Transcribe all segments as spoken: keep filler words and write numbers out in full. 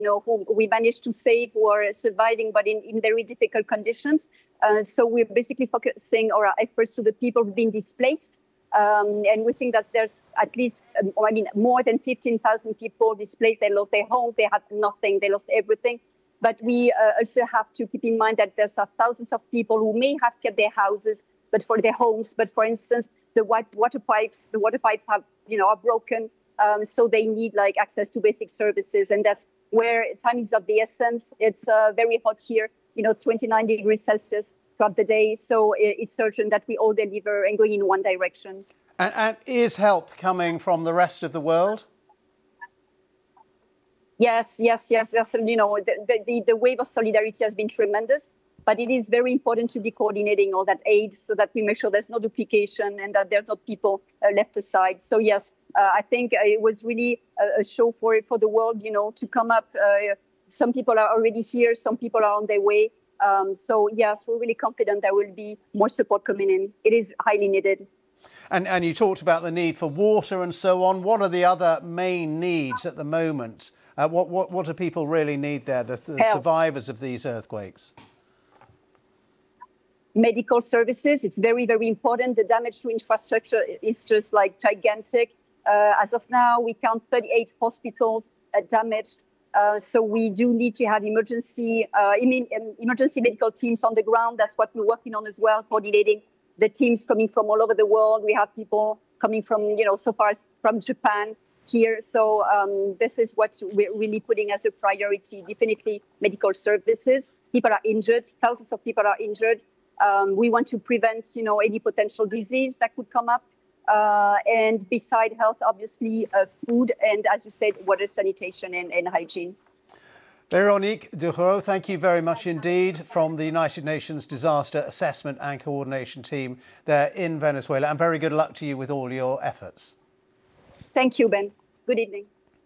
know, who we managed to save who are surviving, but in, in very difficult conditions. Uh, so we're basically focusing our efforts to the people who've been displaced. Um, and we think that there's at least, um, I mean, more than fifteen thousand people displaced. They lost their homes, they had nothing, they lost everything. But we uh, also have to keep in mind that there's uh, thousands of people who may have kept their houses, but for their homes. But for instance, the white water pipes, the water pipes have, you know, are broken. Um, so they need like access to basic services. And that's where time is of the essence. It's uh, very hot here, you know, twenty-nine degrees Celsius throughout the day. So it's urgent that we all deliver and going in one direction. And, and is help coming from the rest of the world? Yes, yes, yes. That's, you know, the, the, the wave of solidarity has been tremendous, but it is very important to be coordinating all that aid so that we make sure there's no duplication and that there's not people uh, left aside. So yes, uh, I think it was really a, a show for for the world, you know, to come up. Uh, some people are already here, some people are on their way. Um, so yes, we're really confident there will be more support coming in. It is highly needed. And, and you talked about the need for water and so on. What are the other main needs at the moment? Uh, what, what, what do people really need there, the, the survivors of these earthquakes? Medical services, it's very, very important. The damage to infrastructure is just like gigantic. Uh, as of now, we count thirty-eight hospitals uh, damaged. Uh, so we do need to have emergency, uh, emergency medical teams on the ground. That's what we're working on as well, coordinating the teams coming from all over the world. We have people coming from, you know, so far as from Japan here. So um, this is what we're really putting as a priority, definitely medical services. People are injured, thousands of people are injured. Um, we want to prevent, you know, any potential disease that could come up. Uh, and beside health, obviously, uh, food and, as you said, water, sanitation and, and hygiene. Véronique Ducrot, thank you very much indeed from the United Nations Disaster Assessment and Coordination Team there in Venezuela. And very good luck to you with all your efforts. Thank you, Ben. Good evening.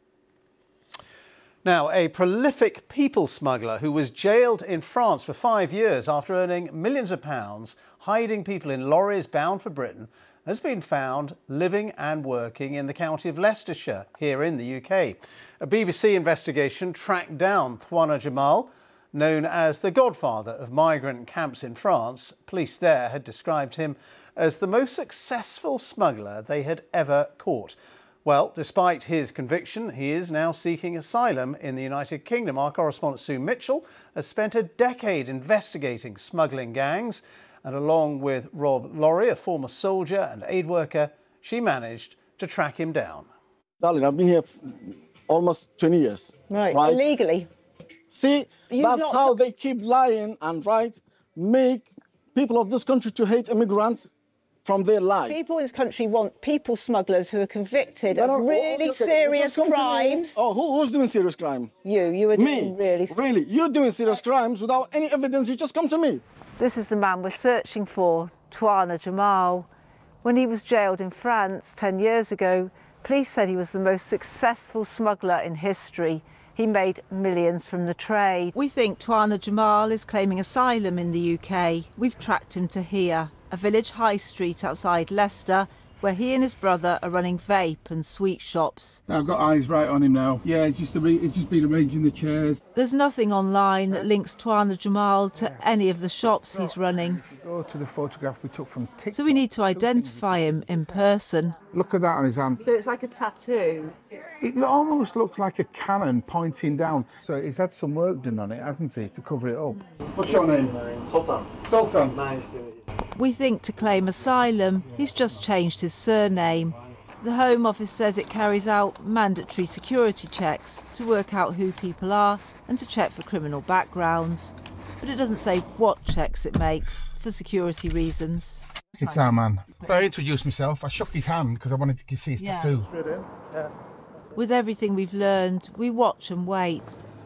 Now, a prolific people smuggler who was jailed in France for five years after earning millions of pounds hiding people in lorries bound for Britain has been found living and working in the county of Leicestershire here in the U K. A B B C investigation tracked down Thwana Jamal, known as the godfather of migrant camps in France. Police there had described him as the most successful smuggler they had ever caught. Well, despite his conviction, he is now seeking asylum in the United Kingdom. Our correspondent Sue Mitchell has spent a decade investigating smuggling gangs, and along with Rob Laurie, a former soldier and aid worker, she managed to track him down. Darling, I've been here f almost twenty years. Right, right? Illegally. See, that's how they keep lying and, right, make people of this country to hate immigrants from their lives. People in this country want people smugglers who are convicted of really serious crimes. Oh, who, who's doing serious crime? You. You are me. doing really... Really? You're doing serious crimes without any evidence. You just come to me. This is the man we're searching for, Thwana Jamal. When he was jailed in France ten years ago, police said he was the most successful smuggler in history. He made millions from the trade. We think Thwana Jamal is claiming asylum in the U K. We've tracked him to here, a village high street outside Leicester, where he and his brother are running vape and sweet shops. I've got eyes right on him now. Yeah, it's just, it's just been arranging the chairs. There's nothing online that links Thwana Jamal to any of the shops he's running. If you go to the photograph we took from TikTok... So we need to identify him in person. Look at that on his hand. So it's like a tattoo? It almost looks like a cannon pointing down. So he's had some work done on it, hasn't he, to cover it up. What's your name? Sultan. Sultan. Nice to meet you. We think to claim asylum, he's just changed his surname. The Home Office says it carries out mandatory security checks to work out who people are and to check for criminal backgrounds. But it doesn't say what checks it makes for security reasons. It's our man. So I introduced myself. I shook his hand because I wanted to see his yeah. tattoo. Yeah. With everything we've learned, we watch and wait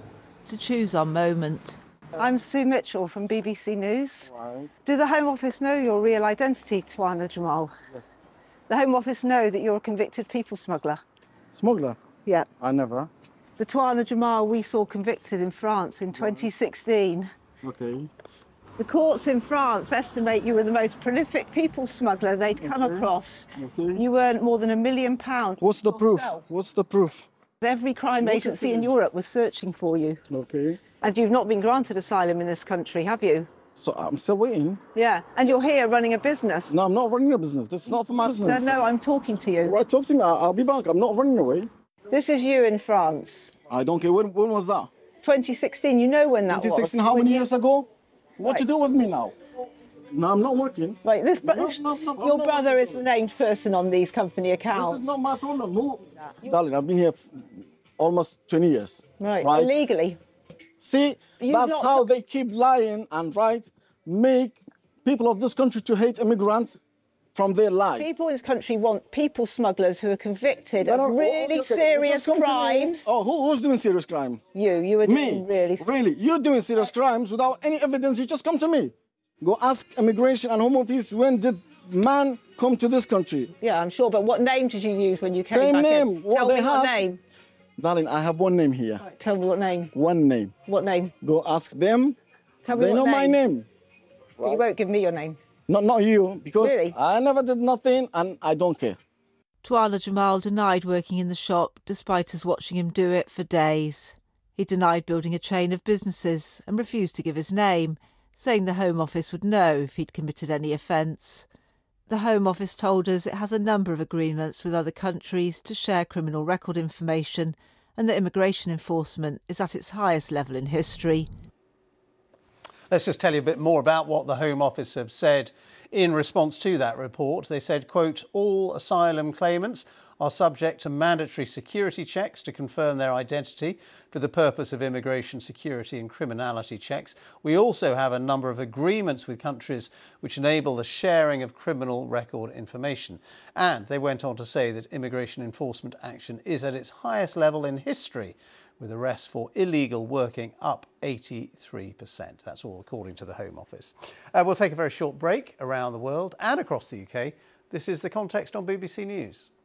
to choose our moment. I'm Sue Mitchell from B B C News. Right. Do the Home Office know your real identity, Thwana Jamal? Yes. The Home Office know that you're a convicted people smuggler? Smuggler? Yeah. I never. The Thwana Jamal we saw convicted in France in twenty sixteen. Okay. The courts in France estimate you were the most prolific people smuggler they'd come okay. across. Okay. You earned more than a million pounds. What's the proof? yourself. What's the proof? Every crime agency in Europe was searching for you. Okay. And you've not been granted asylum in this country, have you? So I'm still waiting. Yeah, and you're here running a business. No, I'm not running a business. This is not for my business. No, no, I'm talking to you. Right, talk to me. I'll be back. I'm not running away. This is you in France. I don't care. When, when was that? twenty sixteen, you know when that twenty sixteen, was. how many you... years ago? What right. to do with me now? No, I'm not working. Right, this, no, no, no, your no, brother no. is the named person on these company accounts. This is not my problem. No. Darling, I've been here almost twenty years. Right, right? illegally. See, You've that's how they keep lying and, right, make people of this country to hate immigrants from their lives. People in this country want people smugglers who are convicted of really okay, serious crimes. Oh, who, who's doing serious crime? You. You are doing me. really... Really? You're doing serious crimes without any evidence. You just come to me. Go ask Immigration and Home Office, when did man come to this country? Yeah, I'm sure, but what name did you use when you came Same back name. in? What Tell they me had. what name. Darling, I have one name here. Right, tell me what name. One name. What name? Go ask them. Tell me they what know name. my name. But right. You won't give me your name. Not, not you, because really? I never did nothing and I don't care. Tuana Jamal denied working in the shop, despite us watching him do it for days. He denied building a chain of businesses and refused to give his name, saying the Home Office would know if he'd committed any offence. The Home Office told us it has a number of agreements with other countries to share criminal record information and that immigration enforcement is at its highest level in history. Let's just tell you a bit more about what the Home Office have said in response to that report. They said, quote, all asylum claimants are subject to mandatory security checks to confirm their identity for the purpose of immigration security and criminality checks. We also have a number of agreements with countries which enable the sharing of criminal record information. And they went on to say that immigration enforcement action is at its highest level in history, with arrests for illegal working up eighty-three percent. That's all according to the Home Office. Uh, we'll take a very short break around the world and across the U K. This is The Context on B B C News.